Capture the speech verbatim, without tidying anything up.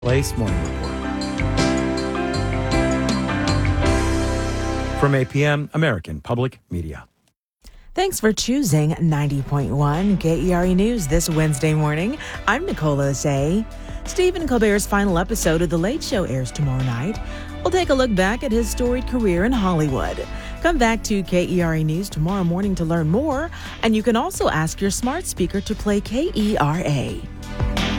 Place Morning Report. From A P M, American Public Media. Thanks for choosing ninety point one K E R A News this Wednesday morning. I'm Nicola Zay. Stephen Colbert's final episode of The Late Show airs tomorrow night. We'll take a look back at his storied career in Hollywood. Come back to K E R A News tomorrow morning to learn more, and you can also ask your smart speaker to play K E R A.